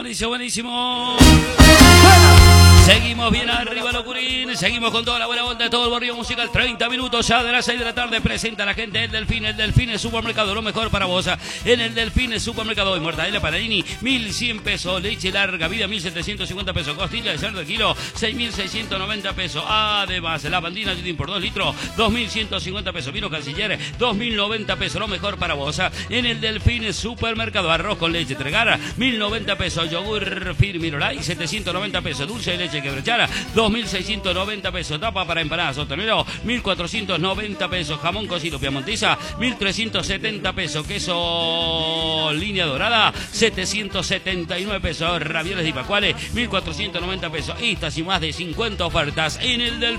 buenísimo, buenísimo. Seguimos bien arriba, Locurín. Seguimos con toda la buena onda de todo el barrio musical. 30 minutos ya de las 6 de la tarde. Presenta a la gente El Delfín. El Delfín es supermercado. Lo mejor para vos. En El Delfín es supermercado. Hoy mortadela Panini, 1.100 pesos. Leche larga vida, 1.750 pesos. Costilla de cerdo de kilo, 6.690 pesos. Además, la bandina por 2 litros, 2.150 pesos. Vino Canciller, 2.090 pesos. Lo mejor para vos. En El Delfín es supermercado. Arroz con leche Tregar, 1.090 pesos. Yogur Firmirolay, 790 pesos. Dulce de leche Quebrachara, 2.690 pesos. Tapa para empanadas Sotonero, 1.490 pesos. Jamón cocido Piamontesa, 1.370 pesos. Queso línea dorada, 779 pesos. Ravioles de Ipacuale, 1.490 pesos. Estas y más de 50 ofertas en El Delfín.